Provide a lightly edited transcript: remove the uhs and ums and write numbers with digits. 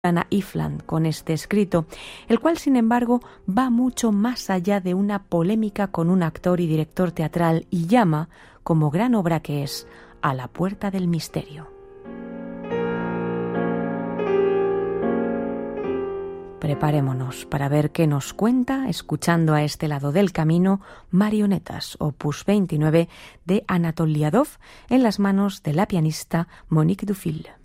Anna Ifland con este escrito, el cual sin embargo va mucho más allá de una polémica con un actor y director teatral y llama, como gran obra que es, a la puerta del misterio. Preparémonos para ver qué nos cuenta, escuchando a este lado del camino, Marionetas, opus 29 de Anatol Liadov, en las manos de la pianista Monique Dufil.